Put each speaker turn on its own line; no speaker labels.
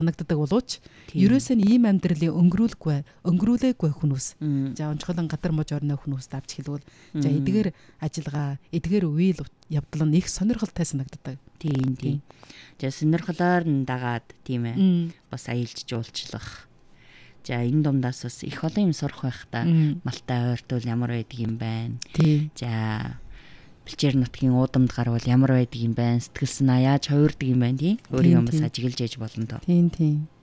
санагддаг боловч ерөөсөө нь ийм амьдралын өнгөрүүлээгүй хүмүүс. За онцгойлон гадар мож орны хүмүүс давж хэлвэл за эдгээр ажиллагаа, эдгээр үйл явдал нь их сонирхолтой санагддаг.
Тийм. За сонирхолоор нь дагаад тийм ээ. Бас аялж жуулчлах. За энэ дундаас бас их олон юм сурах байх та. Малтай ойртвол ямар байдаг юм байна. За Бэлчээр нутгийн уудамд гарвал ямар байдаг юм байна. Сэтгэл санаа яаж хувирдаг юм байна тий. Өөрийгөө бас ажиглаж яж болно тоо.
Тийм.